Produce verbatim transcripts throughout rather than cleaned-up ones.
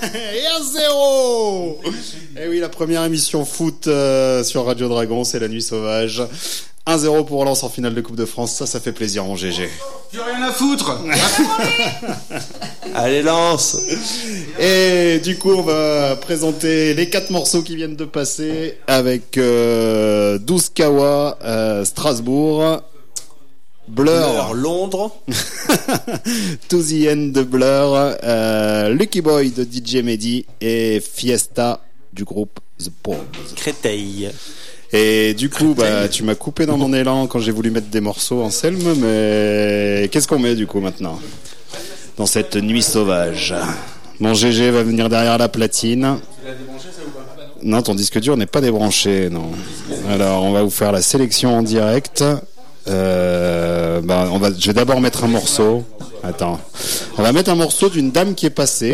Et un zéro. Et oui, la première émission foot euh, sur Radio Dragon, c'est La Nuit Sauvage. un zéro pour Lens en finale de Coupe de France, ça, ça fait plaisir, mon G G. Plus rien à foutre. Allez, Lens. Et du coup, on va présenter les quatre morceaux qui viennent de passer avec euh, douze Kawa, euh, Strasbourg, Blur, Blur, Londres, To the End de Blur, euh, Lucky Boy de D J Mehdi et Fiesta du groupe The Pogues. Créteil. Et du coup, bah, tu m'as coupé dans mon élan quand j'ai voulu mettre des morceaux, Anselme, mais qu'est-ce qu'on met du coup maintenant dans cette nuit sauvage? Mon G G va venir derrière la platine. Non, ton disque dur n'est pas débranché, non. Alors, on va vous faire la sélection en direct. Euh, bah, on va, je vais d'abord mettre un morceau. Attends, on va mettre un morceau d'une dame qui est passée.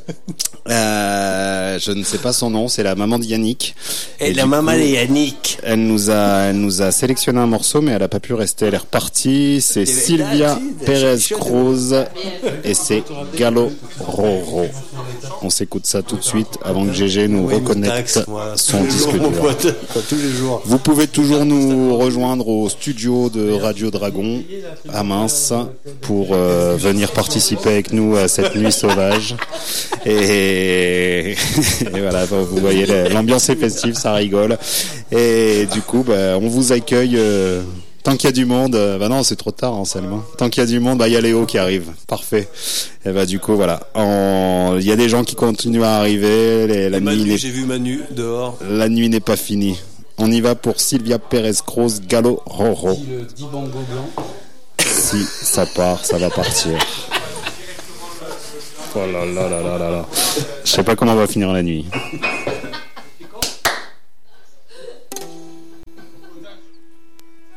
Euh, je ne sais pas son nom, c'est la maman de Yannick. Et, Et la du maman coup, de Yannick. Elle nous a, elle nous a sélectionné un morceau, mais elle a pas pu rester. Elle est repartie. C'est Sylvia Pérez Cruz et c'est Galo Roro. On s'écoute ça tout de suite avant que G G nous Oui, reconnecte taxe, moi. son disque Mon dur. pote, tous les jours. Vous pouvez toujours nous rejoindre au studio de Radio Dragon à Mince pour euh, venir participer avec nous à cette nuit sauvage. Et, et voilà, vous voyez, l'ambiance est festive, ça rigole. Et du coup, bah, on vous accueille. Euh, Tant qu'il y a du monde, euh, bah non, c'est trop tard, Anselme. Tant qu'il y a du monde, bah il y a Léo qui arrive. Parfait. Et bah du coup, voilà. En... Il y a des gens qui continuent à arriver. Les... La Manu, nuit n'est... j'ai vu Manu dehors. La nuit n'est pas finie. On y va pour Sylvia Pérez Cruz, Galo Roro. Si ça part, ça va partir. Oh là là là là là là. Je sais pas comment on va finir la nuit.